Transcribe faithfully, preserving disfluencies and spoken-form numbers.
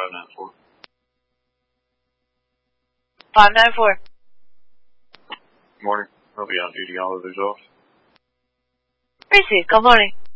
five nine four. five nine four. Morning. I'll be on duty. All others off. Received. Good morning.